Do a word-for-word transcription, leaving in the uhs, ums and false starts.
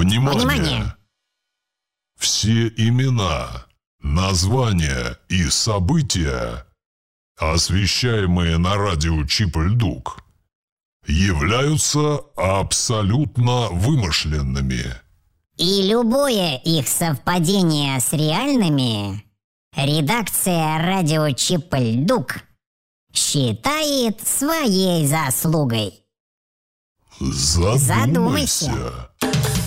Внимание! Внимание! Все имена, названия и события, освещаемые на радио Чип-Ль-Дук, являются абсолютно вымышленными. И любое их совпадение с реальными редакция радио Чип-Ль-Дук считает своей заслугой. Задумайся. Задумайся.